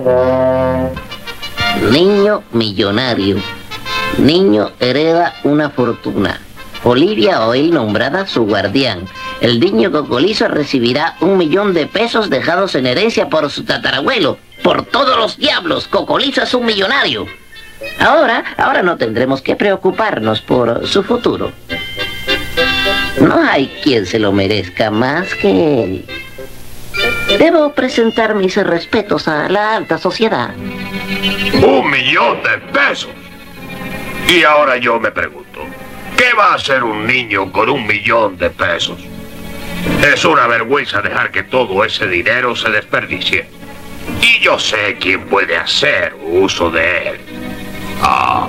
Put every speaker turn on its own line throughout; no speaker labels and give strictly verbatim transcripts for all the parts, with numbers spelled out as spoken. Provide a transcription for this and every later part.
Niño millonario. Niño hereda una fortuna. Olivia Oil nombrada su guardián. El niño Cocolizo recibirá un millón de pesos dejados en herencia por su tatarabuelo. Por todos los diablos, Cocolizo es un millonario. Ahora, ahora no tendremos que preocuparnos por su futuro. No hay quien se lo merezca más que él. Debo presentar mis respetos a la alta sociedad.
¡Un millón de pesos! Y ahora yo me pregunto, ¿qué va a hacer un niño con un millón de pesos? Es una vergüenza dejar que todo ese dinero se desperdicie. Y yo sé quién puede hacer uso de él. Ah.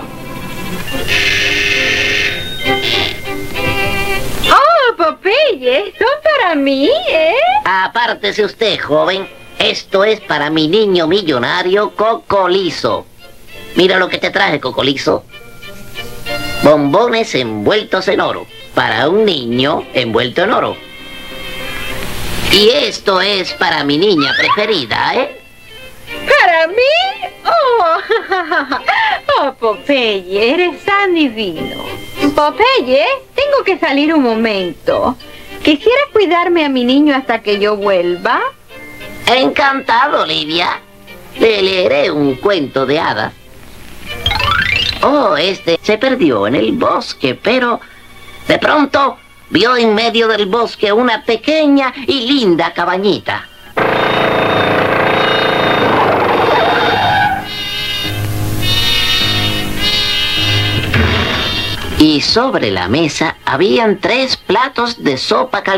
¡Oh, Popeye! ¿Son para mí, eh?
Apártese usted, joven. Esto es para mi niño millonario Cocolizo. Mira lo que te traje, Cocolizo. Bombones envueltos en oro. Para un niño envuelto en oro. Y esto es para mi niña preferida, ¿eh?
¿Para mí? ¡Oh! ¡Oh, Popeye! Eres tan divino. Popeye, tengo que salir un momento. ¿Quisieras cuidarme a mi niño hasta que yo vuelva?
Encantado, Olivia. Le leeré un cuento de hadas. Oh, este se perdió en el bosque, pero de pronto vio en medio del bosque una pequeña y linda cabañita. Y sobre la mesa habían tres platos de sopa caliente.